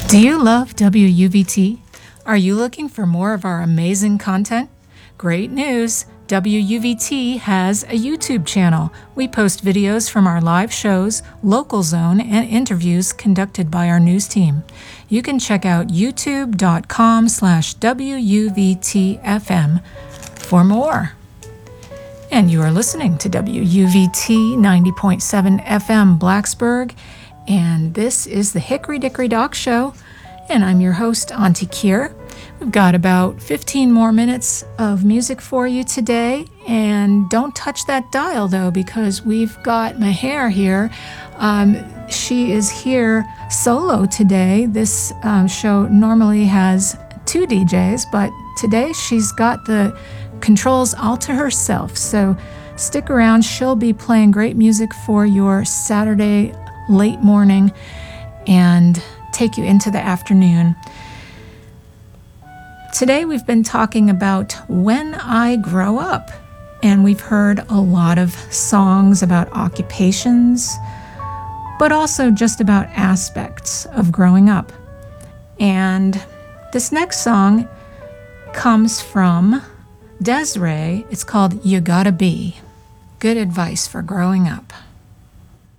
Do you love WUVT? Are you looking for more of our amazing content? Great news! WUVT has a YouTube channel. We post videos from our live shows, local zone, and interviews conducted by our news team. You can check out youtube.com/WUVTFM for more. And you are listening to WUVT 90.7 FM Blacksburg, and this is the Hickory Dickory Dock Show, and I'm your host, Auntie Kier. We've got about 15 more minutes of music for you today, and don't touch that dial, though, because we've got Maher here. She is here solo today. This show normally has two DJs, but today she's got the controls all to herself, so stick around. She'll be playing great music for your Saturday late morning and take you into the afternoon. Today we've been talking about When I Grow Up, and we've heard a lot of songs about occupations, but also just about aspects of growing up. And this next song comes from Des'ree. It's called You Gotta Be. Good advice for growing up.